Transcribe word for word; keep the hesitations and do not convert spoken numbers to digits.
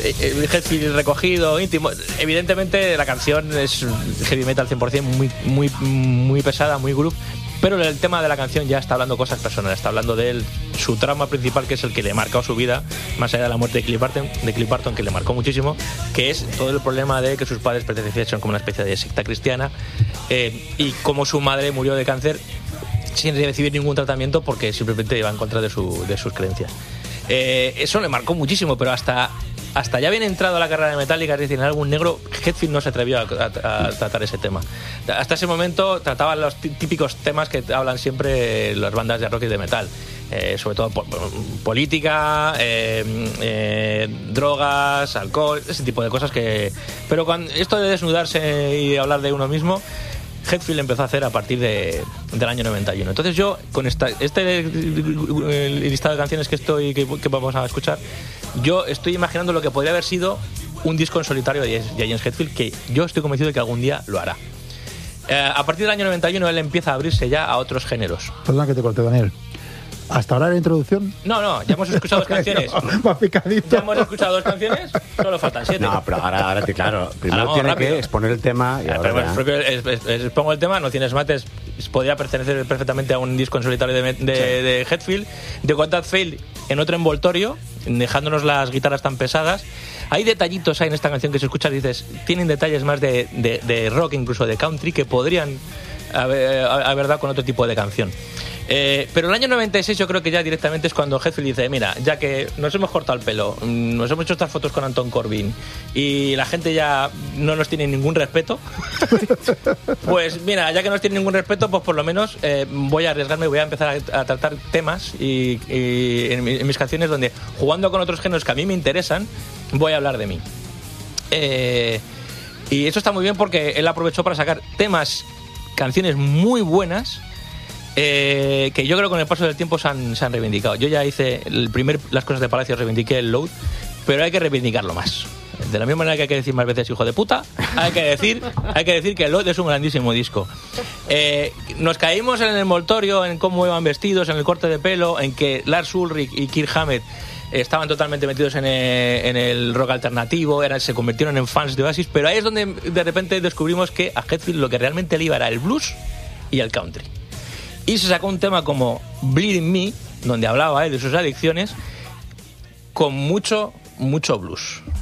el Hetfield recogido, íntimo. Evidentemente la canción es heavy metal cien por ciento, muy, muy, muy pesada, muy groove. Pero el tema de la canción ya está hablando cosas personales, está hablando de él, su trauma principal, que es el que le marcó su vida, más allá de la muerte de Cliff Barton, de Cliff Barton, que le marcó muchísimo, que es todo el problema de que sus padres pertenecían como una especie de secta cristiana, eh, y cómo su madre murió de cáncer sin recibir ningún tratamiento porque simplemente iba en contra de, su, de sus creencias. Eh, eso le marcó muchísimo, pero hasta... Hasta ya bien entrado a la carrera de Metallica, es decir, en el álbum negro, Hetfield no se atrevió a, a, a tratar ese tema. Hasta ese momento trataban los típicos temas que hablan siempre las bandas de rock y de metal. Eh, sobre todo po- política, eh, eh, drogas, alcohol, ese tipo de cosas que... Pero cuando esto de desnudarse y hablar de uno mismo, Hetfield empezó a hacer a partir de, del año noventa y uno. Entonces yo, con esta, este el listado de canciones que, estoy, que, que vamos a escuchar, yo estoy imaginando lo que podría haber sido un disco en solitario de James Hetfield, que yo estoy convencido de que algún día lo hará. Eh, a partir del año noventa y uno él empieza a abrirse ya a otros géneros. Perdona que te corte, Daniel. ¿Hasta ahora la introducción? No, no, ya hemos escuchado dos canciones. Más picadito. Ya hemos escuchado dos canciones, solo faltan siete. No, pero ahora, ahora te, claro, primero Ahora, tiene rápido. que exponer el tema y Ah, ahora pero ya. bueno, es, es, es, expongo el tema, No Tienes Mates podría pertenecer perfectamente a un disco en solitario de, de, sí. de Hetfield, de What That Failed en otro envoltorio, dejándonos las guitarras tan pesadas. Hay detallitos ahí en esta canción que se escucha y dices, tienen detalles más de, de, de rock, incluso de country, que podrían haber, haber dado con otro tipo de canción. Eh, pero el año noventa y seis yo creo que ya directamente es cuando Hetfield dice, mira, ya que nos hemos cortado el pelo, nos hemos hecho estas fotos con Anton Corbijn y la gente ya no nos tiene ningún respeto, pues mira, ya que no nos tiene ningún respeto, pues por lo menos eh, voy a arriesgarme y voy a empezar a, a tratar temas y, y en, en mis canciones donde, jugando con otros géneros que a mí me interesan, voy a hablar de mí. Eh, y eso está muy bien porque él aprovechó para sacar temas, canciones muy buenas, Eh, que yo creo que con el paso del tiempo se han, se han reivindicado. Yo ya hice el primer Las Cosas de Palacio, reivindiqué el Load, pero hay que reivindicarlo más. De la misma manera que hay que decir más veces hijo de puta, hay que decir, hay que decir que el Load es un grandísimo disco. Eh, nos caímos en el envoltorio, en cómo iban vestidos, en el corte de pelo, en que Lars Ulrich y Kirk Hammett estaban totalmente metidos en el, en el rock alternativo, eran, se convirtieron en fans de Oasis, pero ahí es donde de repente descubrimos que a Hetfield lo que realmente le iba era el blues y el country. Y se sacó un tema como Bleeding Me, donde hablaba eh, de sus adicciones, con mucho, mucho blues.